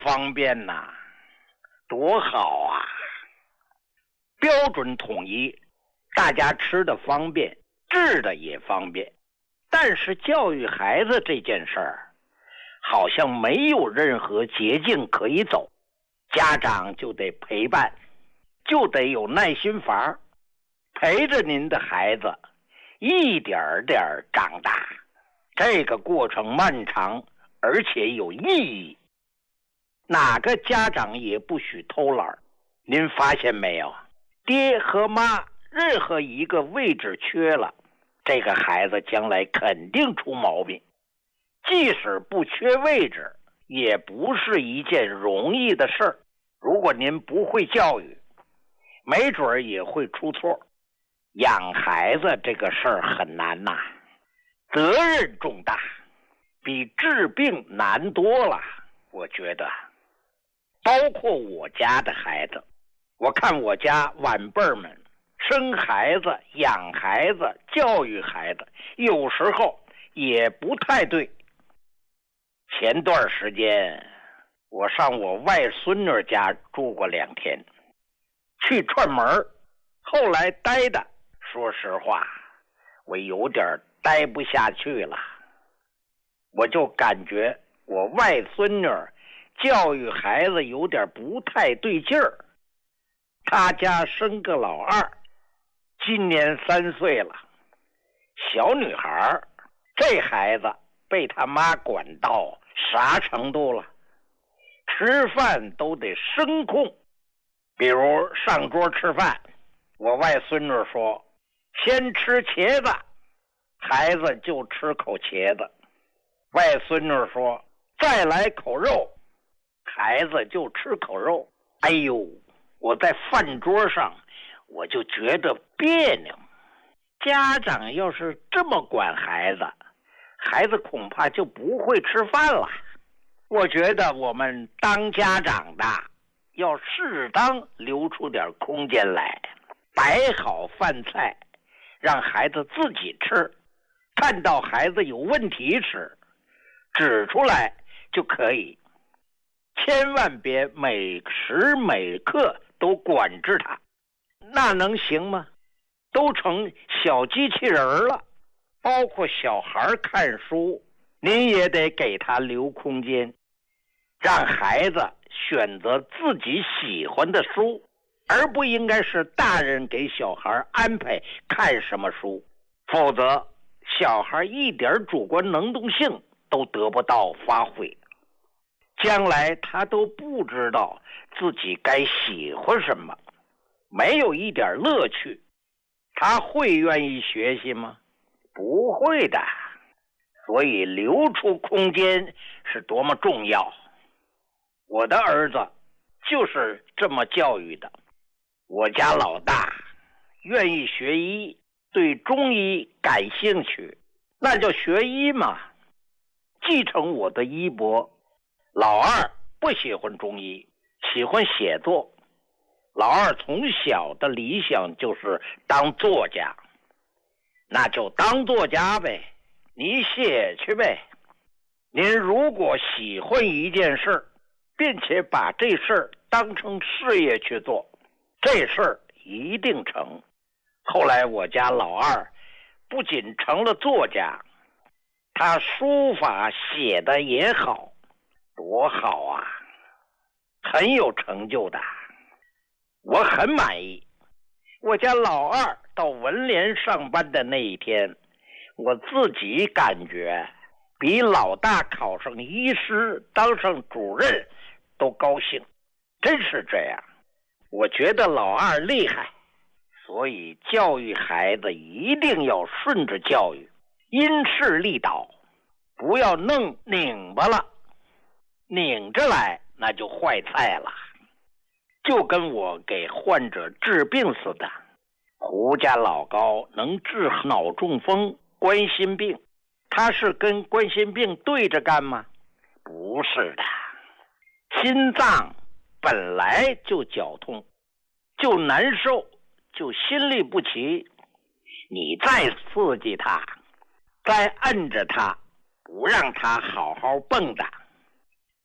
方便呐，多好啊！标准统一，大家吃的方便，治的也方便。但是教育孩子这件事儿，好像没有任何捷径可以走，家长就得陪伴，就得有耐心法，陪着您的孩子一点点长大。这个过程漫长，而且有意义。哪个家长也不许偷懒。您发现没有，爹和妈任何一个位置缺了，这个孩子将来肯定出毛病。即使不缺位置，也不是一件容易的事儿。如果您不会教育，没准也会出错。养孩子这个事儿很难呐，责任重大，比治病难多了。我觉得包括我家的孩子，我看我家晚辈们生孩子、养孩子、教育孩子，有时候也不太对。前段时间我上我外孙女家住过2天，去串门，后来待的，说实话我有点待不下去了。我就感觉我外孙女教育孩子有点不太对劲儿。他家生个老二，今年3岁了，小女孩，这孩子被他妈管到啥程度了？吃饭都得声控。比如上桌吃饭，我外孙女说先吃茄子，孩子就吃口茄子。外孙女说再来口肉，孩子就吃口肉。哎呦，我在饭桌上我就觉得别扭。家长要是这么管孩子，孩子恐怕就不会吃饭了。我觉得我们当家长的要适当留出点空间来，摆好饭菜，让孩子自己吃。看到孩子有问题时，指出来就可以，千万别每时每刻都管制他，那能行吗？都成小机器人了。包括小孩看书，您也得给他留空间，让孩子选择自己喜欢的书，而不应该是大人给小孩安排看什么书，否则小孩一点主观能动性都得不到发挥，将来他都不知道自己该喜欢什么，没有一点乐趣，他会愿意学习吗？不会的。所以留出空间是多么重要。我的儿子就是这么教育的。我家老大愿意学医，对中医感兴趣，那就学医嘛，继承我的衣钵。老二不喜欢中医，喜欢写作。老二从小的理想就是当作家，那就当作家呗，你写去呗。您如果喜欢一件事，并且把这事当成事业去做，这事一定成。后来我家老二不仅成了作家，他书法写的也好，多好啊，很有成就的。我很满意。我家老二到文联上班的那一天，我自己感觉比老大考上医师当上主任都高兴。真是这样，我觉得老二厉害。所以教育孩子一定要顺着教育，因势利导，不要弄拧巴了，拧着来那就坏菜了。就跟我给患者治病似的，胡家老高能治脑中风、冠心病，他是跟冠心病对着干吗？不是的。心脏本来就绞痛，就难受，就心律不齐，你再刺激他，再摁着他，不让他好好蹦跶，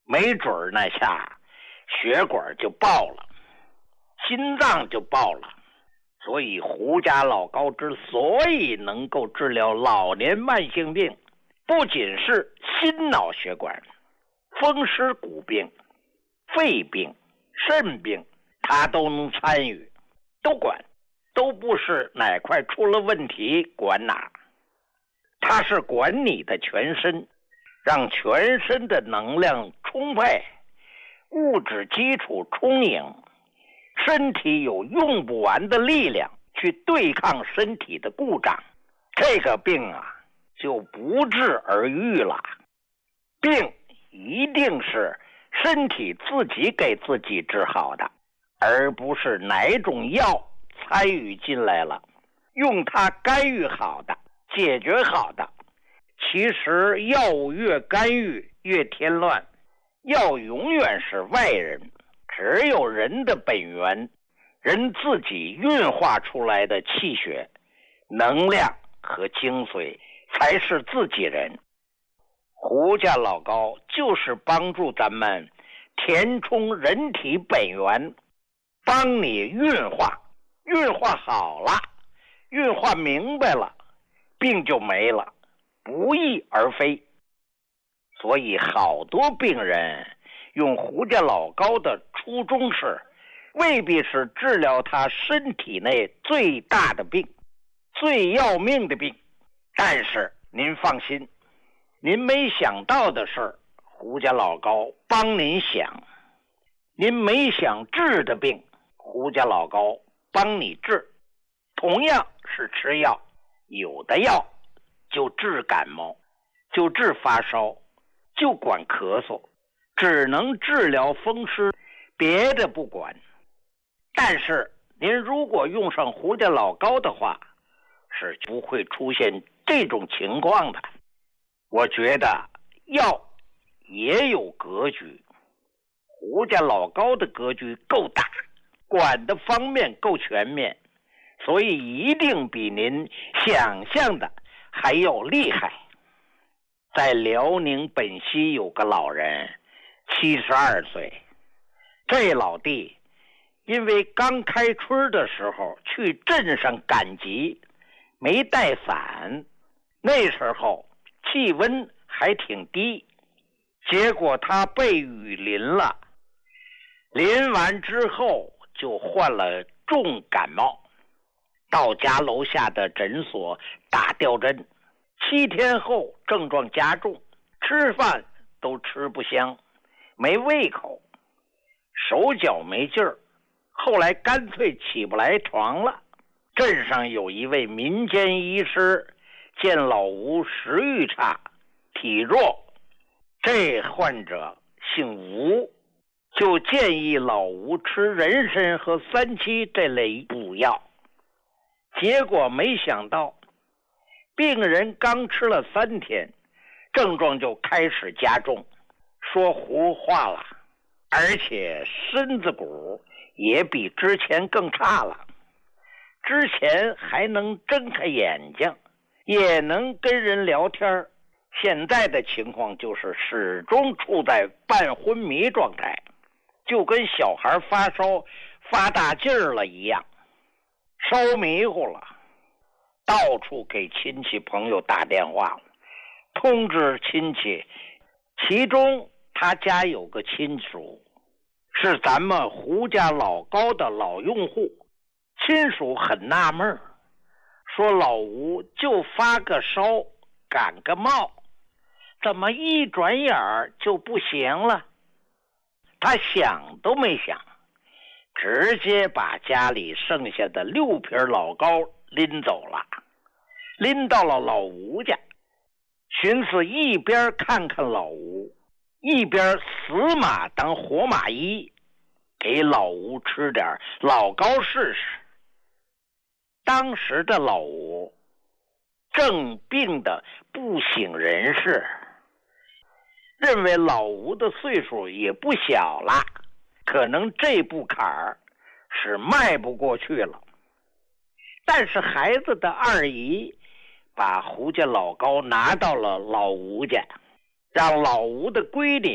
没准那下血管就爆了，心脏就爆了。所以胡家老高之所以能够治疗老年慢性病，不仅是心脑血管、风湿骨病、肺病、肾病，他都能参与，都管，都不是哪块出了问题管哪，他是管你的全身，让全身的能量充沛，物质基础充盈，身体有用不完的力量去对抗身体的故障，这个病啊就不治而愈了。病一定是身体自己给自己治好的，而不是哪种药参与进来了，用它干预好的，解决好的。其实药物越干预越添乱，药永远是外人，只有人的本源，人自己运化出来的气血、能量和精髓才是自己人。胡家老高就是帮助咱们填充人体本源，帮你运化，运化好了，运化明白了，病就没了，不翼而飞。所以好多病人用胡家老高的初衷是，未必是治疗他身体内最大的病、最要命的病，但是您放心，您没想到的事，胡家老高帮您想；您没想治的病，胡家老高帮你治。同样是吃药，有的药就治感冒，就治发烧，就管咳嗽，只能治疗风湿，别的不管。但是您如果用上胡家老高的话，是不会出现这种情况的。我觉得药也有格局，胡家老高的格局够大，管的方面够全面，所以一定比您想象的还要厉害。在辽宁本溪有个老人72岁，这老弟因为刚开春的时候去镇上赶集，没带伞，那时候气温还挺低，结果他被雨淋了，淋完之后就患了重感冒，到家楼下的诊所打吊针，7天后症状加重，吃饭都吃不香，没胃口，手脚没劲儿，后来干脆起不来床了。镇上有一位民间医师见老吴食欲差，体弱，这患者姓吴，就建议老吴吃人参和三七这类补药。结果没想到病人刚吃了3天，症状就开始加重，说胡话了，而且身子骨也比之前更差了。之前还能睁开眼睛，也能跟人聊天，现在的情况就是始终处在半昏迷状态，就跟小孩发烧发大劲儿了一样，烧迷糊了，到处给亲戚朋友打电话通知亲戚。其中他家有个亲属是咱们胡家老高的老用户，亲属很纳闷，说老吴就发个烧感个冒，怎么一转眼就不行了？他想都没想，直接把家里剩下的6瓶老高拎走了，拎到了老吴家，寻思一边看看老吴，一边死马当活马医，给老吴吃点老高试试。当时的老吴正病得不省人事，认为老吴的岁数也不小了，可能这步坎儿是迈不过去了。但是孩子的二姨把胡家老高拿到了老吴家，让老吴的闺女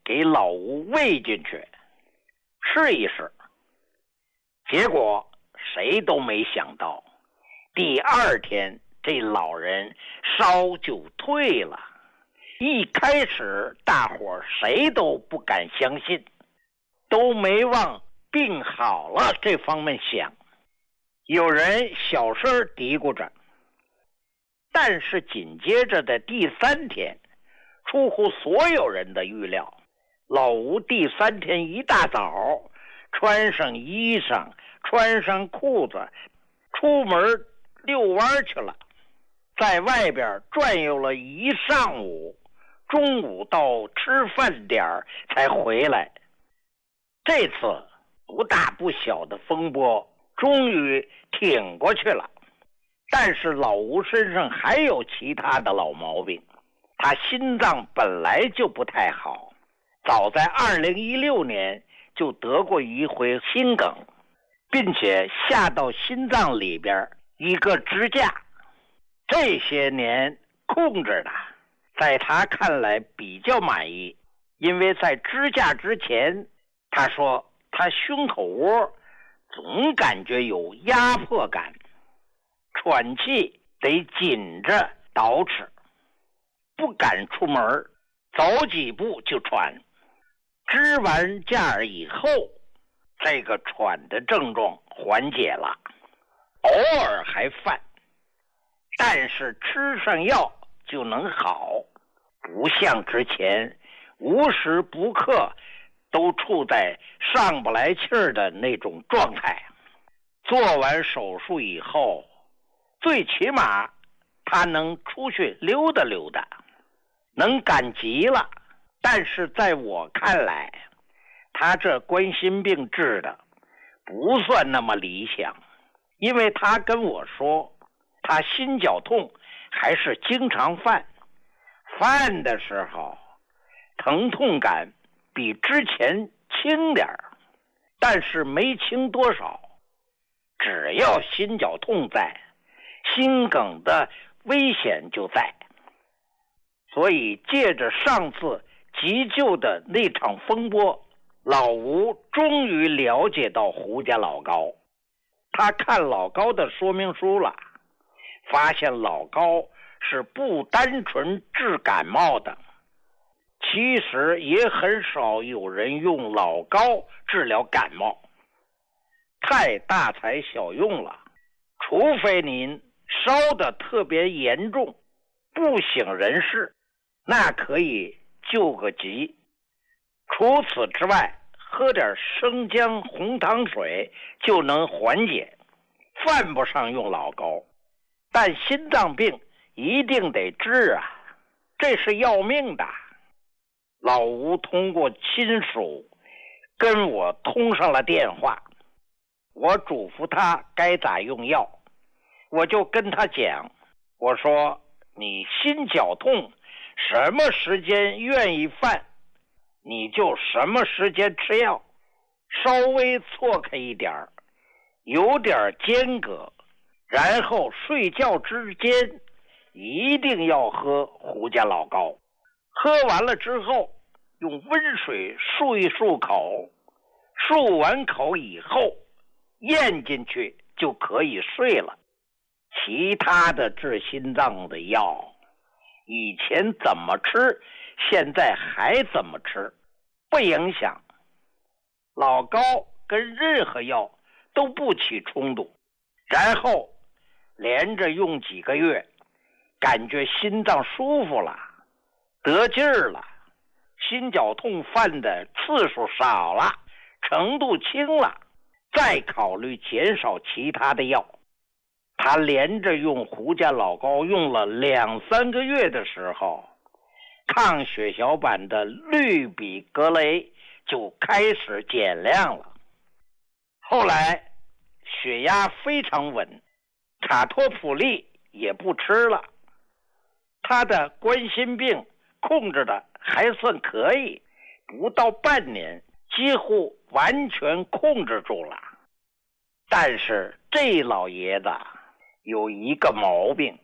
给老吴喂进去，试一试。结果谁都没想到，第二天这老人烧就退了。一开始大伙谁都不敢相信，都没往病好了这方面想。有人小声嘀咕着，但是紧接着的第3天，出乎所有人的预料，老吴第3天一大早穿上衣裳，穿上裤子，出门遛弯去了，在外边转悠了一上午，中午到吃饭点才回来。这次不大不小的风波终于挺过去了，但是老吴身上还有其他的老毛病。他心脏本来就不太好，早在2016年就得过一回心梗，并且下到心脏里边一个支架，这些年控制的，在他看来比较满意。因为在支架之前，他说他胸口窝总感觉有压迫感，喘气得紧着捯饬，不敢出门，走几步就喘。支完架以后，这个喘的症状缓解了，偶尔还犯，但是吃上药就能好，不像之前无时不刻都处在上不来气儿的那种状态。做完手术以后，最起码他能出去溜达溜达，能赶集了。但是在我看来，他这冠心病治的不算那么理想，因为他跟我说，他心绞痛还是经常犯，犯的时候疼痛感比之前轻点儿，但是没轻多少。只要心绞痛在，心梗的危险就在。所以借着上次急救的那场风波，老吴终于了解到胡家老高。他看老高的说明书了，发现老高是不单纯治感冒的，其实也很少有人用老高治疗感冒，太大材小用了。除非您烧得特别严重，不省人事，那可以救个急。除此之外，喝点生姜红糖水就能缓解，犯不上用老高。但心脏病一定得治啊，这是要命的。老吴通过亲属跟我通上了电话，我嘱咐他该咋用药。我就跟他讲，我说你心绞痛什么时间愿意犯，你就什么时间吃药，稍微错开一点，有点间隔，然后睡觉之间一定要喝胡家老高。喝完了之后，用温水漱一漱口，漱完口以后咽进去就可以睡了。其他的治心脏的药，以前怎么吃，现在还怎么吃，不影响。老高跟任何药都不起冲突，然后连着用几个月，感觉心脏舒服了，得劲儿了，心绞痛犯的次数少了，程度轻了，再考虑减少其他的药。他连着用胡家老高用了2-3个月的时候，抗血小板的氯吡格雷就开始减量了。后来血压非常稳，卡托普利也不吃了。他的冠心病控制的还算可以，不到半年几乎完全控制住了。但是这老爷子有一个毛病，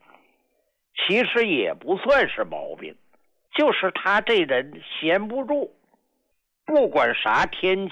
其实也不算是毛病，就是他这人闲不住， 不管啥天